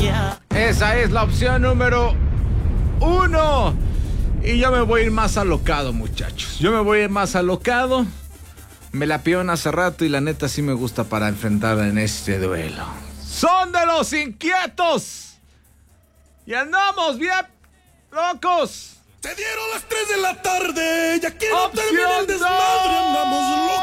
Esa es la opción número 1. Y yo me voy a ir más alocado, muchachos. Yo me voy a ir más alocado. Me la pidieron hace rato y la neta sí me gusta para enfrentar en este duelo. ¡Son de los inquietos! ¡Y andamos bien locos! Se dieron las 3 de la tarde, ya que no Opción termina el desmadre, andamos locos.